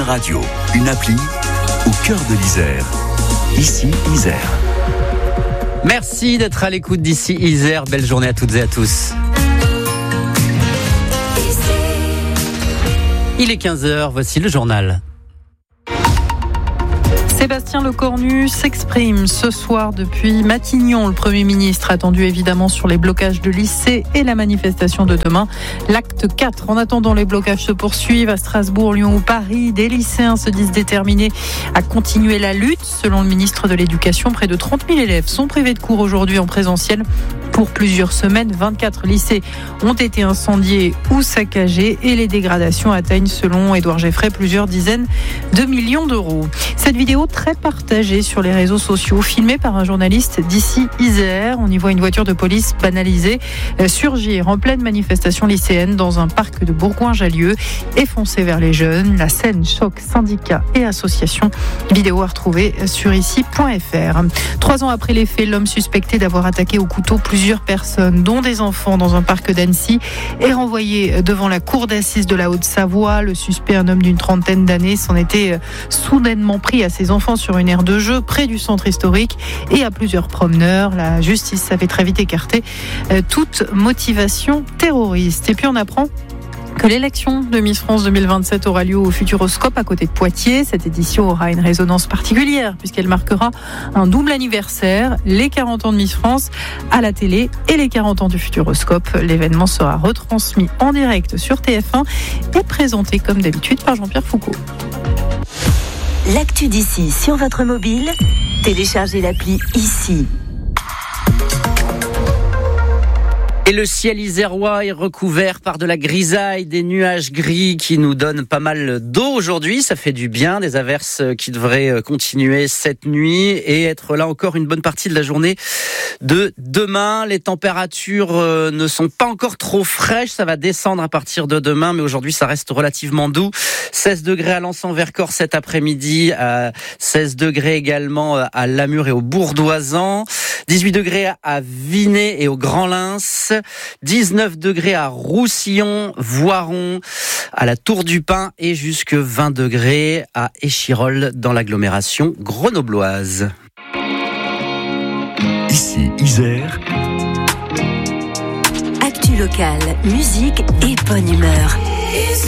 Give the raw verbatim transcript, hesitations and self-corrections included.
Radio, une appli au cœur de l'Isère. Ici, Isère. Merci d'être à l'écoute d'ici Isère. Belle journée à toutes et à tous. Il est quinze heures, voici le journal. Sébastien Lecornu s'exprime ce soir depuis Matignon. Le Premier ministre attendu évidemment sur les blocages de lycées et la manifestation de demain. L'acte quatre. En attendant, les blocages se poursuivent à Strasbourg, Lyon ou Paris. Des lycéens se disent déterminés à continuer la lutte. Selon le ministre de l'Éducation, près de trente mille élèves sont privés de cours aujourd'hui en présentiel pour plusieurs semaines. vingt-quatre lycées ont été incendiés ou saccagés et les dégradations atteignent, selon Édouard Geffray, plusieurs dizaines de millions d'euros. Cette vidéo très partagée sur les réseaux sociaux, filmée par un journaliste d'ici Isère. On y voit une voiture de police banalisée surgir en pleine manifestation lycéenne dans un parc de Bourgoin-Jallieu et foncer vers les jeunes. La scène choque syndicats et associations. Vidéo à retrouver sur ici point f r. Trois ans après les faits, l'homme suspecté d'avoir attaqué au couteau plusieurs personnes, dont des enfants, dans un parc d'Annecy, est renvoyé devant la cour d'assises de la Haute-Savoie. Le suspect, un homme d'une trentaine d'années, s'en était soudainement pris à ses enfants sur une aire de jeu près du centre historique et à plusieurs promeneurs. La justice avait très vite écarté toute motivation terroriste. Et puis on apprend que l'élection de Miss France deux mille vingt-sept aura lieu au Futuroscope à côté de Poitiers. Cette édition aura une résonance particulière puisqu'elle marquera un double anniversaire, les quarante ans de Miss France à la télé et les quarante ans du Futuroscope. L'événement sera retransmis en direct sur T F un et présenté comme d'habitude par Jean-Pierre Foucault. L'actu d'ici sur votre mobile, téléchargez l'appli ici. Et le ciel isérois est recouvert par de la grisaille, des nuages gris qui nous donnent pas mal d'eau aujourd'hui. Ça fait du bien, des averses qui devraient continuer cette nuit et être là encore une bonne partie de la journée de demain. Les températures ne sont pas encore trop fraîches, ça va descendre à partir de demain, mais aujourd'hui ça reste relativement doux. seize degrés à Lens-en-Vercors cet après-midi, à seize degrés également à Lamure et au Bourdoisan, dix-huit degrés à Vinay et au Grand-Lens, dix-neuf degrés à Roussillon, Voiron, à la Tour du Pin et jusque vingt degrés à Échirolles dans l'agglomération grenobloise. Ici, Isère. Actu locale, musique et bonne humeur.